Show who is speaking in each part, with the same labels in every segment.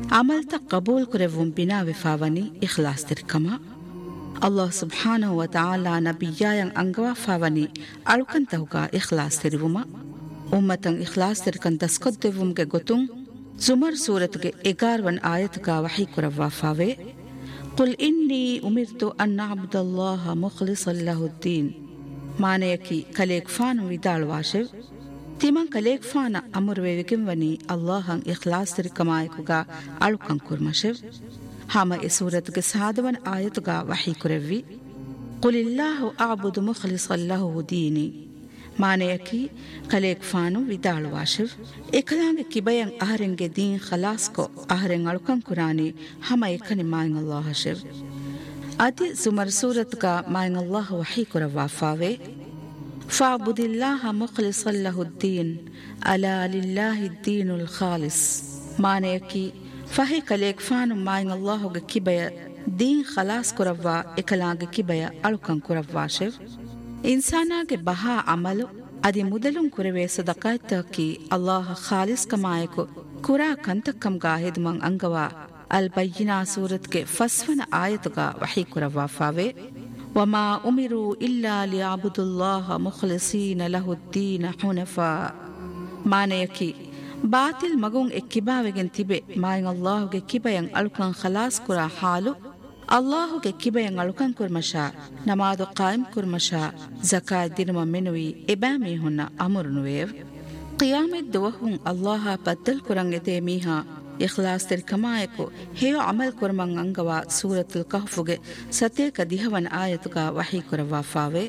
Speaker 1: عملت قبول كرفون بنا وفاوني إخلاص تركما الله سبحانه وتعالى نبيايان أنغوا فاوني ألوكن تهوغا إخلاص تريوما أمتن إخلاص تركن دسكت دفومك غتون زمر سورة إغارون آياتك وحي كروا فاوي قل إني أمرت أن نعبد الله مخلصا له الدين معنيكي كليك فان ويدال واشو تيمان كليك فان أمر ويكم وني الله إخلاص تركمايكوغا ألوكن كرمشو هاما سورة سادوان آياتك وحي كروي قل الله أعبد مخلصا له ديني معنيكي كليك فانو ويدال واشو إكلانگ كيبايان أهرنگ دين خلاص کو أهرنگ ألوكن كراني هما يكني ماين الله شو أدي زمر سورة کا ماين الله وحي كروا فاوي فاعبد الله مخلصا له الدين ألا لله الدين الخالص معنيكي فهي كليك فانو ماين الله كيبايا دين خلاص كروا إكلانگ كيبايا ألوكن كروا شو إنساناගේ බහා අමලු අදි මුදලුන් කුරවේ සදකයිතකි අල්ලාහ් ખાලිස් කමායකු කුරා කන්තකම් ගාහෙදුමන් අංගවා අල් බයිනා සූරත්ගේ ෆස්වන ආයතක වහී කුරවා ෆාවේ වමා උමිරු ඉල්ලා ලියබුදුල්ලාහ් මුඛලිසීන ලහු ද්දීන හුනෆා මානයකි බාතිල් මගුන් එක්කිබාවෙගෙන් තිබේ මායින් අල්ලාහ්ගේ කිබයන් අලුකන් خلاص කුරා හාලු الله کے کبیان علوکن کرمشا نماز قائم کرمشا زکات دیرما منوی ابامی ہونا امر نویو قیامت دوہن اللہ بدل کرنگ دیمیہا اخلاص ترکمائے کو ہیو عمل کرمنگ انگوا سورة الکہف کے ستے کا دیہون آیت کا وحی کروا فاوے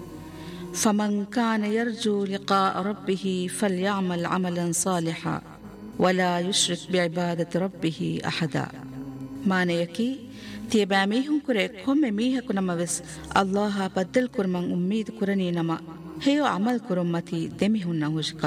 Speaker 1: فمن كان يرجو لقاء ربه فليعمل عملا صالحا ولا يشرك بعبادة ربه أحدا معنی یکی تیبامیہن کرے کھوم میہ کنموس اللہ بدل کرمن امید کرنی نما ہیو عمل کرمتی دمیہن نہوش